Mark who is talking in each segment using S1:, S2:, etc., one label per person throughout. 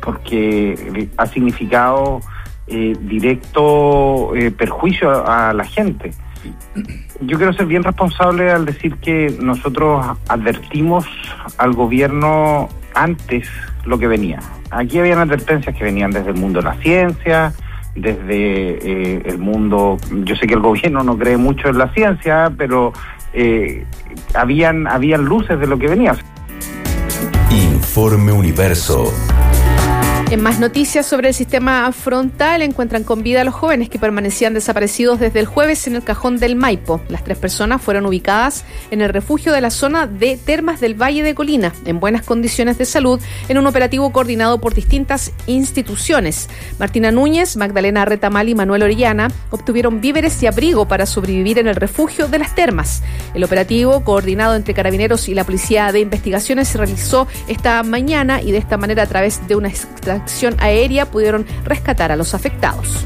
S1: porque ha significado directo perjuicio a la gente. Yo quiero ser bien responsable al decir que nosotros advertimos al gobierno antes lo que venía. Aquí habían advertencias que venían desde el mundo de la ciencia, desde el mundo... Yo sé que el gobierno no cree mucho en la ciencia, pero habían luces de lo que venía.
S2: Informe Universo.
S3: En más noticias sobre el sistema frontal, encuentran con vida a los jóvenes que permanecían desaparecidos desde el jueves en el Cajón del Maipo. Las 3 personas fueron ubicadas en el refugio de la zona de Termas del Valle de Colina, en buenas condiciones de salud, en un operativo coordinado por distintas instituciones. Martina Núñez, Magdalena Retamal y Manuel Orellana obtuvieron víveres y abrigo para sobrevivir en el refugio de las Termas. El operativo, coordinado entre Carabineros y la Policía de Investigaciones, se realizó esta mañana y de esta manera, a través de una acción aérea, pudieron rescatar a los afectados.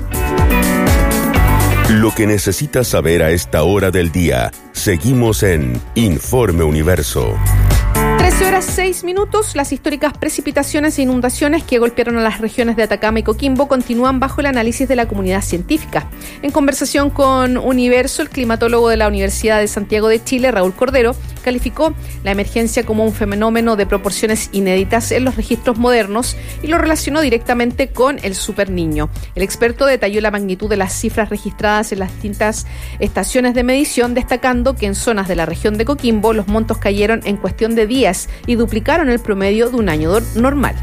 S2: Lo que necesitas saber a esta hora del día. Seguimos en Informe Universo.
S3: 13:06. Las históricas precipitaciones e inundaciones que golpearon a las regiones de Atacama y Coquimbo continúan bajo el análisis de la comunidad científica. En conversación con Universo, el climatólogo de la Universidad de Santiago de Chile, Raúl Cordero, calificó la emergencia como un fenómeno de proporciones inéditas en los registros modernos y lo relacionó directamente con el Superniño. El experto detalló la magnitud de las cifras registradas en las distintas estaciones de medición, destacando que en zonas de la región de Coquimbo los montos cayeron en cuestión de días y duplicaron el promedio de un año normal.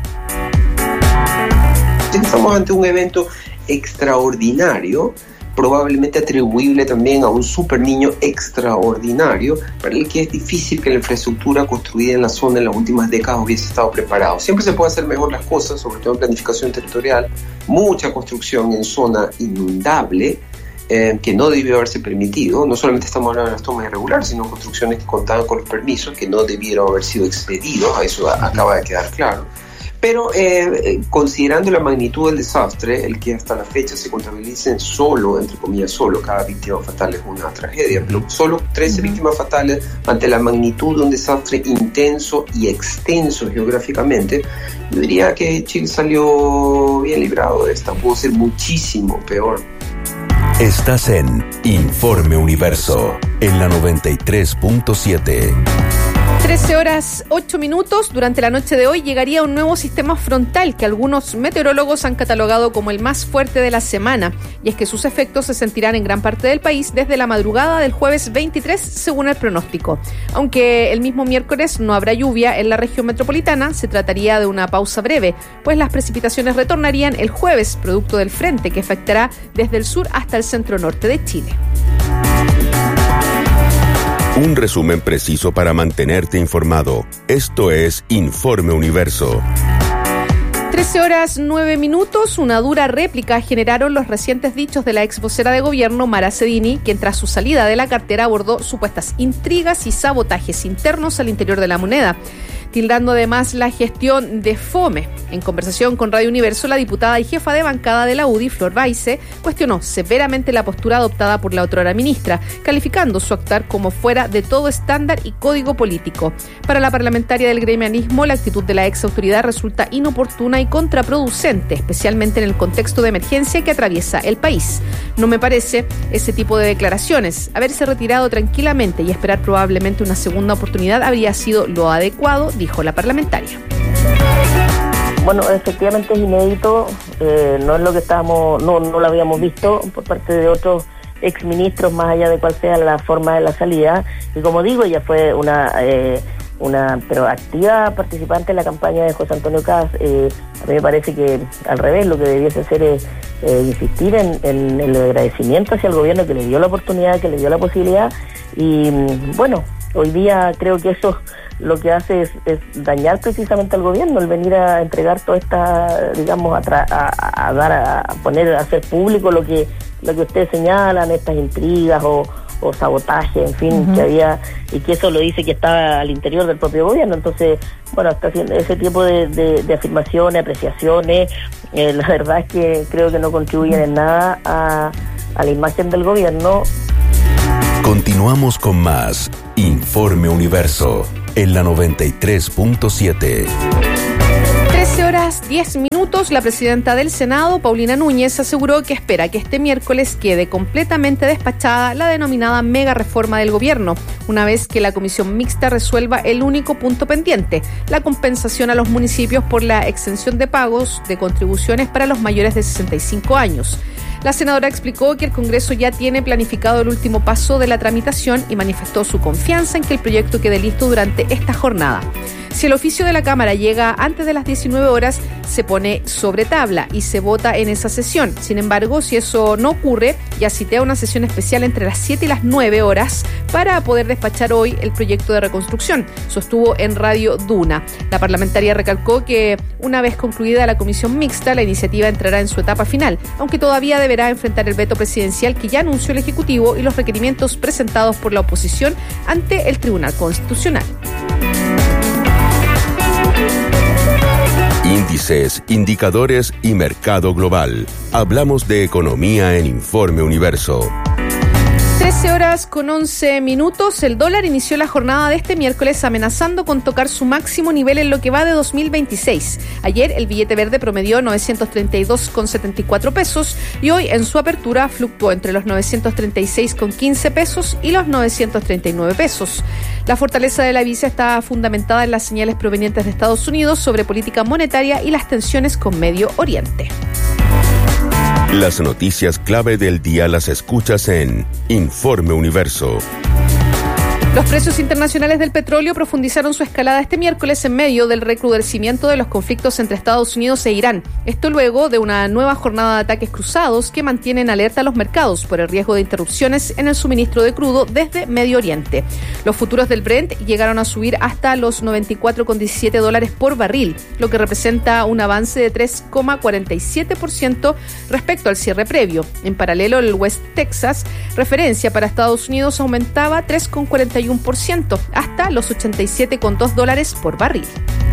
S4: Estamos ante un evento extraordinario, probablemente atribuible también a un superniño extraordinario, para el que es difícil que la infraestructura construida en la zona en las últimas décadas hubiese estado preparado. Siempre se puede hacer mejor las cosas, sobre todo en planificación territorial. Mucha construcción en zona inundable, que no debió haberse permitido. No solamente estamos hablando de las tomas irregulares, sino construcciones que contaban con los permisos que no debieron haber sido expedidos. Eso acaba de quedar claro. Pero considerando la magnitud del desastre, el que hasta la fecha se contabilicen solo, entre comillas solo, cada víctima fatal es una tragedia, pero solo 13 víctimas fatales ante la magnitud de un desastre intenso y extenso geográficamente, yo diría que Chile salió bien librado de esta. Pudo ser muchísimo peor.
S2: Estás en Informe Universo, en la 93.7.
S3: 13:08. Durante la noche de hoy llegaría un nuevo sistema frontal que algunos meteorólogos han catalogado como el más fuerte de la semana, y es que sus efectos se sentirán en gran parte del país desde la madrugada del jueves 23, según el pronóstico. Aunque el mismo miércoles no habrá lluvia en la región metropolitana, se trataría de una pausa breve, pues las precipitaciones retornarían el jueves, producto del frente que afectará desde el sur hasta el centro norte de Chile.
S2: Un resumen preciso para mantenerte informado. Esto es Informe Universo.
S3: 13:09. Una dura réplica generaron los recientes dichos de la ex vocera de gobierno, Mara Cedini, quien tras su salida de la cartera abordó supuestas intrigas y sabotajes internos al interior de la moneda, tildando además la gestión de fome. En conversación con Radio Universo, la diputada y jefa de bancada de la UDI, Flor Baise, cuestionó severamente la postura adoptada por la otrora ministra, calificando su actuar como fuera de todo estándar y código político. Para la parlamentaria del gremialismo, la actitud de la ex autoridad resulta inoportuna y contraproducente, especialmente en el contexto de emergencia que atraviesa el país. No me parece ese tipo de declaraciones. Haberse retirado tranquilamente y esperar probablemente una segunda oportunidad habría sido lo adecuado, dijo la parlamentaria.
S5: Bueno, efectivamente es inédito, no es lo que no lo habíamos visto por parte de otros exministros, más allá de cuál sea la forma de la salida, y como digo, ella fue una pero activa participante en la campaña de José Antonio Kast. A mí me parece que al revés, lo que debiese hacer es insistir en el agradecimiento hacia el gobierno que le dio la oportunidad, que le dio la posibilidad, y bueno, hoy día creo que eso lo que hace es dañar precisamente al gobierno, el venir a entregar toda esta, digamos, a hacer público lo que ustedes señalan, estas intrigas o sabotaje, en fin, que había, y que eso lo dice que estaba al interior del propio gobierno. Entonces, bueno, está haciendo ese tipo de afirmaciones, apreciaciones, la verdad es que creo que no contribuyen en nada a la imagen del gobierno.
S2: Continuamos con más Informe Universo en la 93.7.
S3: 13:10. La presidenta del Senado, Paulina Núñez, aseguró que espera que este miércoles quede completamente despachada la denominada mega reforma del gobierno, una vez que la comisión mixta resuelva el único punto pendiente, la compensación a los municipios por la exención de pagos de contribuciones para los mayores de 65 años. La senadora explicó que el Congreso ya tiene planificado el último paso de la tramitación y manifestó su confianza en que el proyecto quede listo durante esta jornada. Si el oficio de la Cámara llega antes de las 19 horas, se pone sobre tabla y se vota en esa sesión. Sin embargo, si eso no ocurre, ya citea una sesión especial entre las 7 y las 9 horas para poder despachar hoy el proyecto de reconstrucción, sostuvo en Radio Duna. La parlamentaria recalcó que una vez concluida la comisión mixta, la iniciativa entrará en su etapa final, aunque todavía deberá enfrentar el veto presidencial que ya anunció el Ejecutivo y los requerimientos presentados por la oposición ante el Tribunal Constitucional.
S2: Índices, indicadores y mercado global. Hablamos de economía en Informe Universo.
S3: 13:11. El dólar inició la jornada de este miércoles amenazando con tocar su máximo nivel en lo que va de 2026. Ayer el billete verde promedió 932,74 pesos y hoy en su apertura fluctuó entre los 936,15 pesos y los 939 pesos. La fortaleza de la divisa está fundamentada en las señales provenientes de Estados Unidos sobre política monetaria y las tensiones con Medio Oriente.
S2: Las noticias clave del día las escuchas en Informe Universo.
S3: Los precios internacionales del petróleo profundizaron su escalada este miércoles en medio del recrudecimiento de los conflictos entre Estados Unidos e Irán. Esto luego de una nueva jornada de ataques cruzados que mantienen alerta a los mercados por el riesgo de interrupciones en el suministro de crudo desde Medio Oriente. Los futuros del Brent llegaron a subir hasta los $94,17 por barril, lo que representa un avance de 3,47% respecto al cierre previo. En paralelo, el West Texas, referencia para Estados Unidos, aumentaba 3,41% hasta los $87,2 por barril.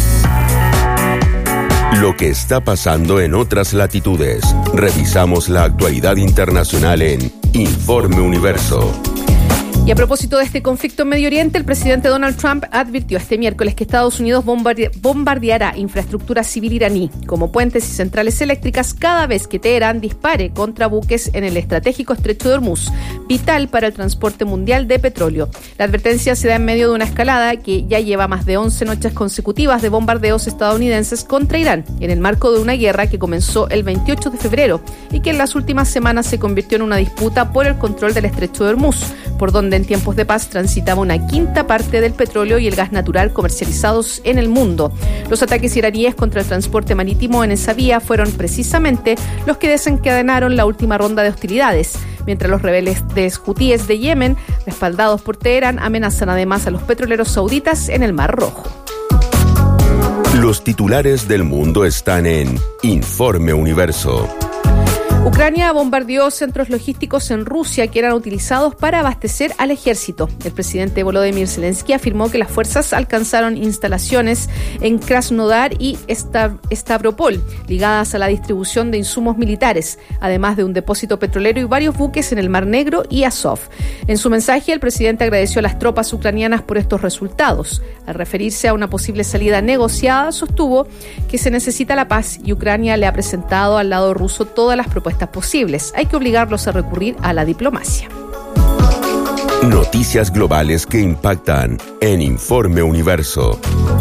S2: Lo que está pasando en otras latitudes. Revisamos la actualidad internacional en Informe Universo.
S3: Y a propósito de este conflicto en Medio Oriente, el presidente Donald Trump advirtió este miércoles que Estados Unidos bombardeará infraestructura civil iraní, como puentes y centrales eléctricas, cada vez que Teherán dispare contra buques en el estratégico estrecho de Hormuz, vital para el transporte mundial de petróleo. La advertencia se da en medio de una escalada que ya lleva más de 11 noches consecutivas de bombardeos estadounidenses contra Irán, en el marco de una guerra que comenzó el 28 de febrero y que en las últimas semanas se convirtió en una disputa por el control del estrecho de Hormuz, por donde en tiempos de paz transitaba una quinta parte del petróleo y el gas natural comercializados en el mundo. Los ataques iraníes contra el transporte marítimo en esa vía fueron precisamente los que desencadenaron la última ronda de hostilidades, mientras los rebeldes hutíes de Yemen, respaldados por Teherán, amenazan además a los petroleros sauditas en el Mar Rojo.
S2: Los titulares del mundo están en Informe Universo.
S3: Ucrania bombardeó centros logísticos en Rusia que eran utilizados para abastecer al ejército. El presidente Volodymyr Zelensky afirmó que las fuerzas alcanzaron instalaciones en Krasnodar y Stavropol, ligadas a la distribución de insumos militares, además de un depósito petrolero y varios buques en el Mar Negro y Azov. En su mensaje, el presidente agradeció a las tropas ucranianas por estos resultados. Al referirse a una posible salida negociada, sostuvo que se necesita la paz y Ucrania le ha presentado al lado ruso todas las propuestas posibles. Hay que obligarlos a recurrir a la diplomacia.
S2: Noticias globales que impactan en Informe Universo.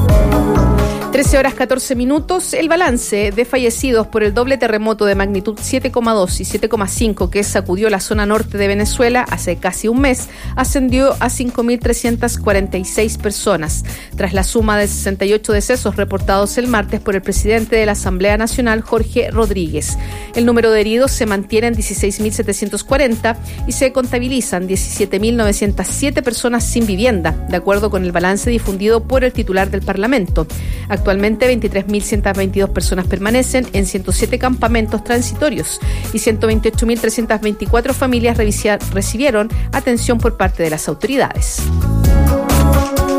S3: 13:14. El balance de fallecidos por el doble terremoto de magnitud 7,2 y 7,5 que sacudió la zona norte de Venezuela hace casi un mes ascendió a 5.346 personas, tras la suma de 68 decesos reportados el martes por el presidente de la Asamblea Nacional, Jorge Rodríguez. El número de heridos se mantiene en 16.740 y se contabilizan 17.907 personas sin vivienda, de acuerdo con el balance difundido por el titular del Parlamento. Actualmente, 23.122 personas permanecen en 107 campamentos transitorios y 128.324 familias recibieron atención por parte de las autoridades.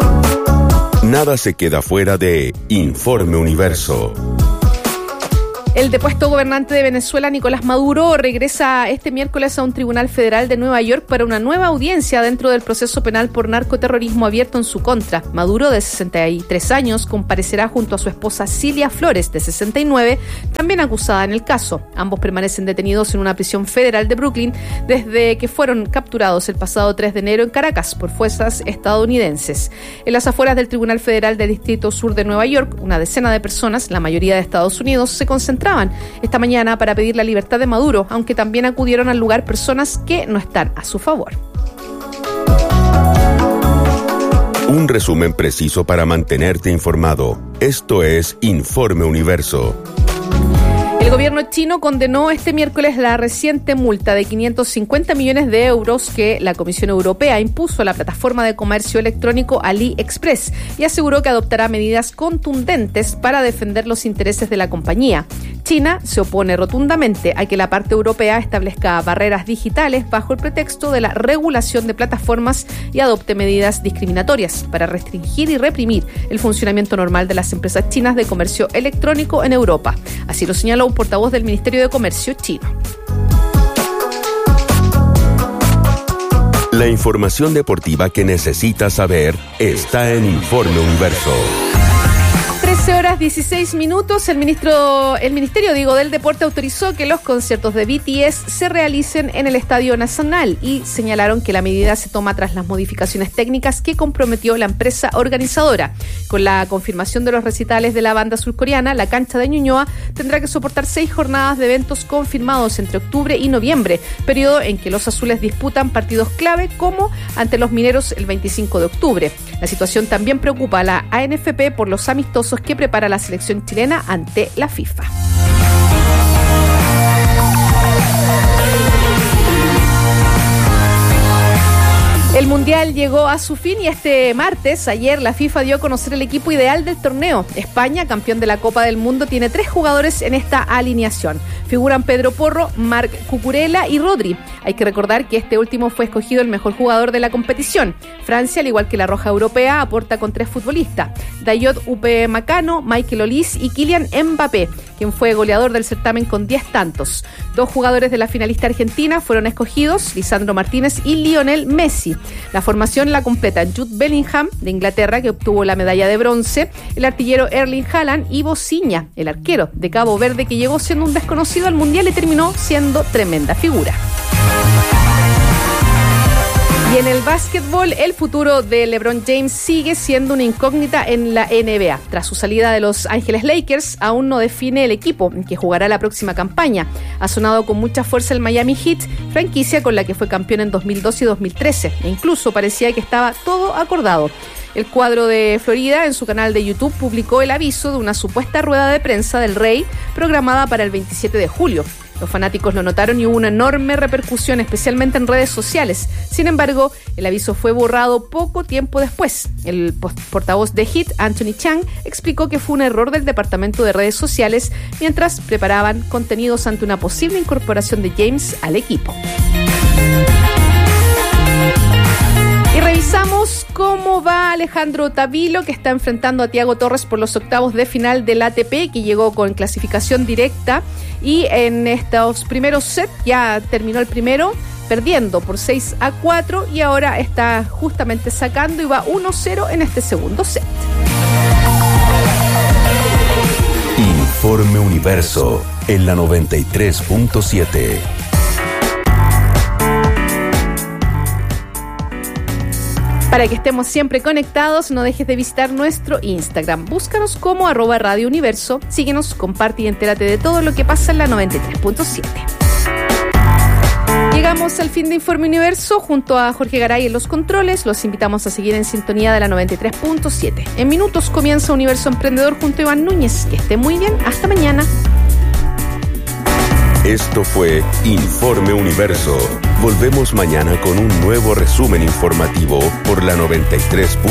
S2: Nada se queda fuera de Informe Universo.
S3: El depuesto gobernante de Venezuela, Nicolás Maduro, regresa este miércoles a un tribunal federal de Nueva York para una nueva audiencia dentro del proceso penal por narcoterrorismo abierto en su contra. Maduro, de 63 años, comparecerá junto a su esposa Cilia Flores, de 69, también acusada en el caso. Ambos permanecen detenidos en una prisión federal de Brooklyn desde que fueron capturados el pasado 3 de enero en Caracas por fuerzas estadounidenses. En las afueras del Tribunal Federal del Distrito Sur de Nueva York, una decena de personas, la mayoría de Estados Unidos, se concentraban esta mañana para pedir la libertad de Maduro, aunque también acudieron al lugar personas que no están a su favor.
S2: Un resumen preciso para mantenerte informado. Esto es Informe Universo.
S3: El gobierno chino condenó este miércoles la reciente multa de 550 millones de euros que la Comisión Europea impuso a la plataforma de comercio electrónico AliExpress y aseguró que adoptará medidas contundentes para defender los intereses de la compañía. China se opone rotundamente a que la parte europea establezca barreras digitales bajo el pretexto de la regulación de plataformas y adopte medidas discriminatorias para restringir y reprimir el funcionamiento normal de las empresas chinas de comercio electrónico en Europa. Así lo señaló un portavoz del Ministerio de Comercio chino.
S2: La información deportiva que necesitas saber está en Informe Universo.
S3: 13:16. El Ministerio del Deporte autorizó que los conciertos de BTS se realicen en el Estadio Nacional y señalaron que la medida se toma tras las modificaciones técnicas que comprometió la empresa organizadora. Con la confirmación de los recitales de la banda surcoreana, la cancha de Ñuñoa tendrá que soportar 6 jornadas de eventos confirmados entre octubre y noviembre, periodo en que los azules disputan partidos clave como ante los mineros el 25 de octubre. La situación también preocupa a la ANFP por los amistosos que prepara la selección chilena ante la FIFA. El Mundial llegó a su fin y este martes, ayer, la FIFA dio a conocer el equipo ideal del torneo. España, campeón de la Copa del Mundo, tiene 3 jugadores en esta alineación. Figuran Pedro Porro, Marc Cucurella y Rodri. Hay que recordar que este último fue escogido el mejor jugador de la competición. Francia, al igual que la Roja Europea, aporta con 3 futbolistas: Dayot Upamecano, Michael Olise y Kylian Mbappé, quien fue goleador del certamen con 10 tantos. 2 jugadores de la finalista argentina fueron escogidos: Lisandro Martínez y Lionel Messi. La formación la completan Jude Bellingham, de Inglaterra, que obtuvo la medalla de bronce, el artillero Erling Haaland y Bociña, el arquero de Cabo Verde, que llegó siendo un desconocido al Mundial y terminó siendo tremenda figura. Y en el básquetbol, el futuro de LeBron James sigue siendo una incógnita en la NBA. Tras su salida de Los Ángeles Lakers, aún no define el equipo que jugará la próxima campaña. Ha sonado con mucha fuerza el Miami Heat, franquicia con la que fue campeón en 2012 y 2013. E incluso parecía que estaba todo acordado. El cuadro de Florida, en su canal de YouTube, publicó el aviso de una supuesta rueda de prensa del Rey programada para el 27 de julio. Los fanáticos lo notaron y hubo una enorme repercusión, especialmente en redes sociales. Sin embargo, el aviso fue borrado poco tiempo después. El portavoz de Heat, Anthony Chang, explicó que fue un error del departamento de redes sociales mientras preparaban contenidos ante una posible incorporación de James al equipo. Y revisamos cómo va Alejandro Tavilo, que está enfrentando a Thiago Torres por los octavos de final del ATP, que llegó con clasificación directa. Y en estos primeros sets ya terminó el primero perdiendo por 6-4 y ahora está justamente sacando y va 1-0 en este segundo set.
S2: Informe Universo en la 93.7.
S3: Para que estemos siempre conectados, no dejes de visitar nuestro Instagram. Búscanos como @Radio Universo. Síguenos, comparte y entérate de todo lo que pasa en la 93.7. Llegamos al fin de Informe Universo junto a Jorge Garay en los controles. Los invitamos a seguir en sintonía de la 93.7. En minutos comienza Universo Emprendedor junto a Iván Núñez. Que esté muy bien. Hasta mañana.
S2: Esto fue Informe Universo. Volvemos mañana con un nuevo resumen informativo por la 93.